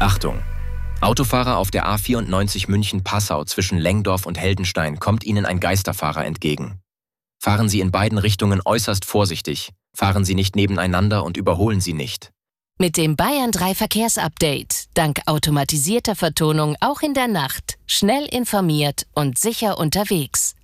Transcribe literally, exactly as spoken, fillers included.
Achtung! Autofahrer auf der A vierundneunzig München-Passau zwischen Lengdorf und Heldenstein kommt Ihnen ein Geisterfahrer entgegen. Fahren Sie in beiden Richtungen äußerst vorsichtig, fahren Sie nicht nebeneinander und überholen Sie nicht. Mit dem Bayern drei Verkehrsupdate, dank automatisierter Vertonung auch in der Nacht, schnell informiert und sicher unterwegs.